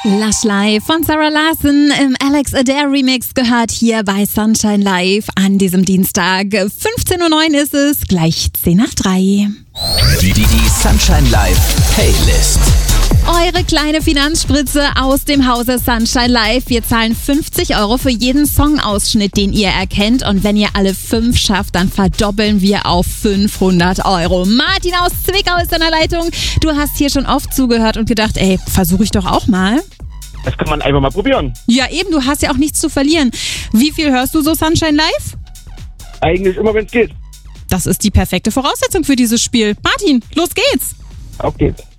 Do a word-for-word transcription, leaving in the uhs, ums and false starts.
Lush Live von Sarah Larson im Alex Adair Remix gehört hier bei Sunshine Live an diesem Dienstag. fünfzehn Uhr neun ist es, gleich zehn nach drei. Die, die, die Sunshine Live Playlist. Eure kleine Finanzspritze aus dem Hause Sunshine Live. Wir zahlen fünfzig Euro für jeden Songausschnitt, den ihr erkennt. Und wenn ihr alle fünf schafft, dann verdoppeln wir auf fünfhundert Euro. Martin aus Zwickau ist in der Leitung. Du hast hier schon oft zugehört und gedacht, ey, versuche ich doch auch mal. Das kann man einfach mal probieren. Ja eben, du hast ja auch nichts zu verlieren. Wie viel hörst du so Sunshine Live? Eigentlich immer, wenn es geht. Das ist die perfekte Voraussetzung für dieses Spiel. Martin, los geht's! Auf geht's.